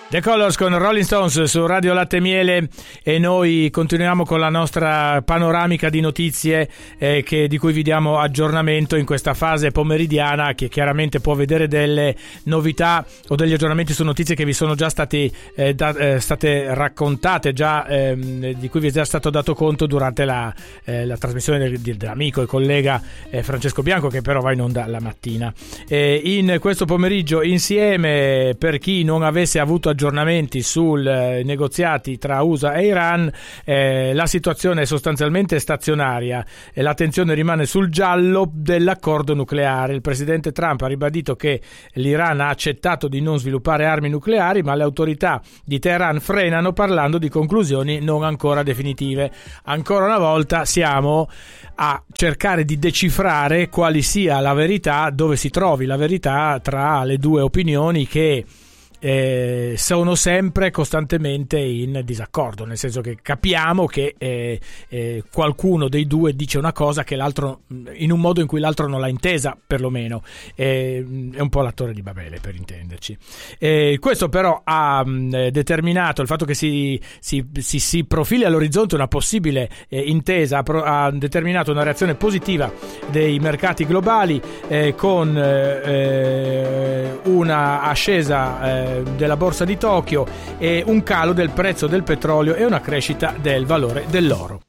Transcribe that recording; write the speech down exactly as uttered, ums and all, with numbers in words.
The Colors con Rolling Stones su Radio Latte e Miele, e noi continuiamo con la nostra panoramica di notizie eh, che, di cui vi diamo aggiornamento in questa fase pomeridiana, che chiaramente può vedere delle novità o degli aggiornamenti su notizie che vi sono già stati, eh, da, eh, state raccontate, già, ehm, di cui vi è già stato dato conto durante la, eh, la trasmissione del, dell'amico e collega eh, Francesco Bianco, che però va in onda la mattina. Eh, in questo pomeriggio insieme, per chi non avesse avuto aggiornamenti sul eh, negoziati tra U S A e Iran, eh, la situazione è sostanzialmente stazionaria e l'attenzione rimane sul giallo dell'accordo nucleare. Il presidente Trump ha ribadito che l'Iran ha accettato di non sviluppare armi nucleari, ma le autorità di Teheran frenano parlando di conclusioni non ancora definitive. Ancora una volta siamo a cercare di decifrare quali sia la verità, dove si trovi la verità tra le due opinioni che Eh, sono sempre costantemente in disaccordo, nel senso che capiamo che eh, eh, qualcuno dei due dice una cosa che l'altro, in un modo in cui l'altro non l'ha intesa, perlomeno eh, è un po' l'attore di Babele, per intenderci. Eh, questo però ha mh, determinato il fatto che si, si, si, si profili all'orizzonte una possibile eh, intesa, ha, pro, ha determinato una reazione positiva dei mercati globali, eh, con eh, una ascesa eh, della borsa di Tokyo e un calo del prezzo del petrolio e una crescita del valore dell'oro.